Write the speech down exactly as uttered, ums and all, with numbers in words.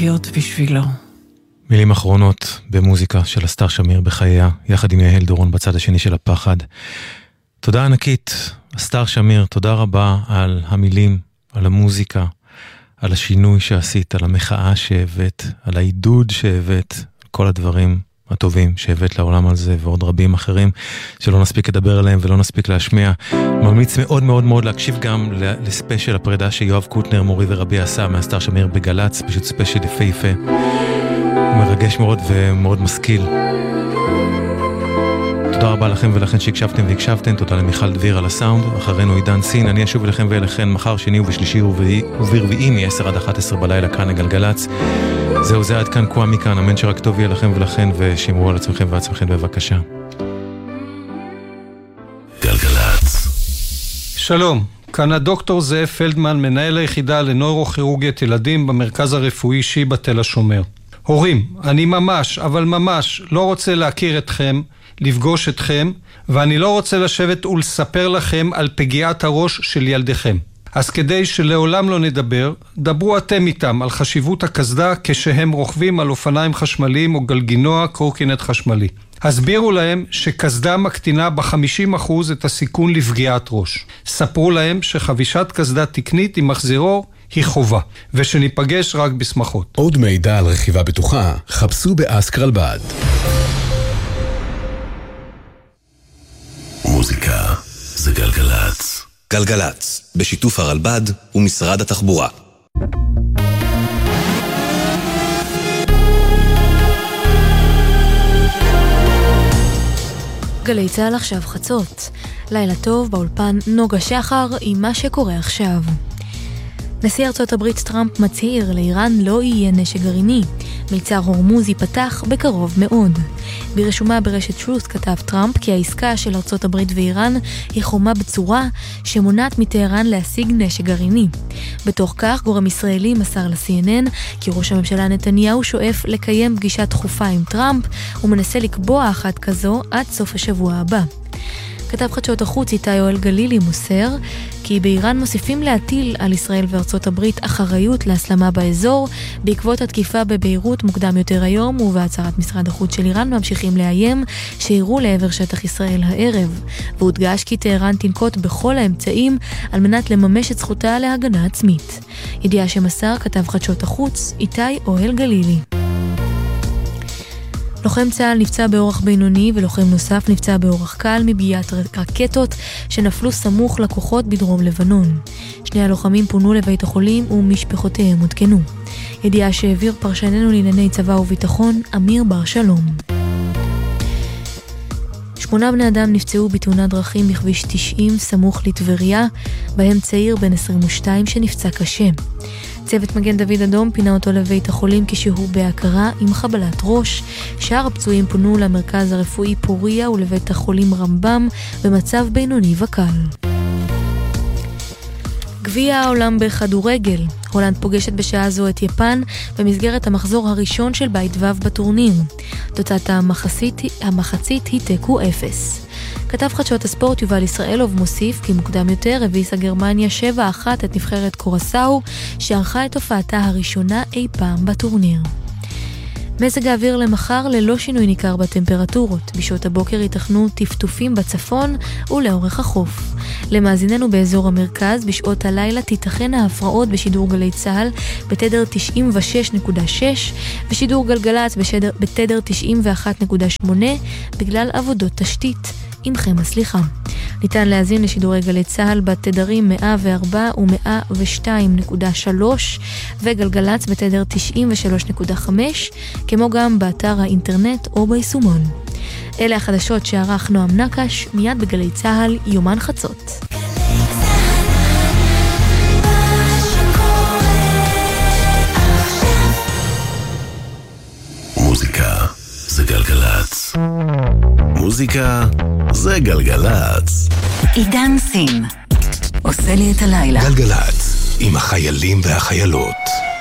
לחיות בשבילו. מילים אחרונות במוזיקה של אסתר שמיר בחייה, יחד עם יהל דורון בצד השני של הפחד. תודה ענקית, אסתר שמיר, תודה רבה על המילים, על המוזיקה, על השינוי שעשית, על המחאה שהבאת, על העידוד שהבאת, כל הדברים הטובים שהבאת לעולם על זה, ועוד רבים אחרים שלא נספיק לדבר עליהם ולא נספיק להשמיע. ממליץ מאוד מאוד מאוד להקשיב גם לספיישל הפרידה שיואב קוטנר, מורי ורבי, עשה מאסתר שמיר בגלץ, פשוט ספיישל יפה יפה. מרגש מאוד ומאוד משכיל. תודה רבה לכם ולכן שהקשבתם והקשבתם. תודה למיכל דביר על הסאונד. אחרינו עידן סין. אני אשוב אליכם ואליכן מחר שני ובשלישי וברביעי מ-עשר עד אחת עשרה בלילה כאן הגלגלץ. זהו זה עד כאן, כואה מכאן. אמן שרק טוב יהיה לכם ולכן, ושמרו על עצמכם ועצמכם בבקשה. גלגלץ. שלום, כאן הדוקטור זאב פלדמן, מנהל היחידה לנוירוכירורגית ילדים במרכז הרפואי שיבא תל השומר. הורים, אני ממש, אבל ממש לא רוצה להכיר אתכם, לפגוש אתכם, ואני לא רוצה לשבת ולספר לכם על פגיעת הראש של ילדיכם. אז כדי שלעולם לא נדבר, דברו אתם איתם על חשיבות הקסדה כשהם רוכבים על אופניים חשמליים או גלגינוע קורקינט חשמלי. הסבירו להם שקסדה מקטינה ב-חמישים אחוז את הסיכון לפגיעת ראש. ספרו להם שחבישת קסדה תקנית עם מחזירו היא חובה, ושניפגש רק בשמחות. עוד מידע על רכיבה בטוחה, חפשו באסקרלבד. מוזיקה זה גלגלץ. גלגלץ, בשיתוף הרלב"ד ומשרד התחבורה. גלי צהל עכשיו חצות. לילה טוב באולפן נוגה שחר עם מה שקורה עכשיו. נשיא ארצות הברית טראמפ מצהיר לאיראן לא יהיה נשק גרעיני. מיצר הורמוז ייפתח בקרוב מאוד. ברשומה ברשת טרוס כתב טראמפ כי העסקה של ארצות הברית ואיראן היא חומה בצורה שמונעת מטהרן להשיג נשק גרעיני. בתוך כך גורם ישראלי מסר ל-סי אן אן כי ראש הממשלה נתניהו שואף לקיים פגישה דחופה עם טראמפ ומנסה לקבוע אחת כזו עד סוף השבוע הבא. כתב חדשות החוץ איתי יואל גלילי מוסר כי באיראן מוסיפים להטיל על ישראל וארצות הברית אחריות להסלמה באזור בעקבות התקיפה בביירות מוקדם יותר היום, ובהצהרת משרד החוץ של איראן ממשיכים לאיים שירו לעבר שטח ישראל הערב, והודגש כי טהרן תנקוט בכל האמצעים על מנת לממש את זכותה להגנה עצמית. ידיעה שמסר כתב חדשות החוץ איתי יואל גלילי. לוחם צה"ל נפצע באורח בינוני ולוחם נוסף נפצע באורח קל מפגיעת רקטות שנפלו סמוך לכוחות בדרום לבנון. שני הלוחמים פונו לבית החולים ומשפחותיהם עודכנו. ידיעה שהעביר פרשננו לענייני צבא וביטחון אמיר בר שלום. שמונה בני אדם נפצעו בתאונת דרכים בכביש תשעים סמוך לטבריה, בהם צעיר בן עשרים ושתיים שנפצע קשה. צוות מגן דוד אדום פינה אותו לבית החולים כשהוא בהכרה עם חבלת ראש. שאר הפצועים פונו למרכז הרפואי פוריה ולבית החולים רמב"ם במצב בינוני וקל. גביע העולם בכדורגל. הולנד פוגשת בשעה זו את יפן במסגרת המחזור הראשון של בית ו' בטורניר. תוצאת המחצית, המחצית היא תיקו אפס. כתב חדשות הספורט יובל ישראלוב מוסיף כי מוקדם יותר הביסה גרמניה שבע אחת את נבחרת קורסאו שערכה את הופעתה הראשונה אי פעם בטורניר. מזג האוויר למחר ללא שינוי ניכר בטמפרטורות. בשעות הבוקר ייתכנו טפטופים בצפון ולאורך החוף. למאזיננו באזור המרכז, בשעות הלילה תיתכנה הפרעות בשידור גלי צהל בתדר תשעים ושש נקודה שש ושידור גלגלץ בשדר, בתדר תשעים ואחת נקודה שמונה בגלל עבודות תשתית. עמכם הסליחה. ניתן להזין לשידורי גלי צהל בתדרים מאה וארבע ומאה ושתיים נקודה שלוש וגלגלץ בתדר תשעים ושלוש נקודה חמש, כמו גם באתר האינטרנט או ביישומון. אלה החדשות שערך נועם נקש, מיד בגלי צהל יומן חצות. מוזיקה זה גלגלץ. מוזיקה זה גלגלץ. עידן סין עושה לי את הלילה. גלגלץ עם החיילים והחיילות.